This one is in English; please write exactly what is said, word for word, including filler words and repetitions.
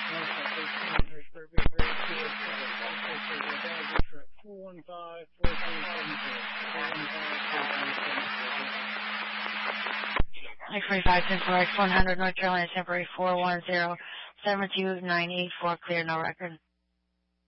X forty-five, ten four, X one hundred, North Carolina, temporary four one zero, seven two nine eight four, clear, no record.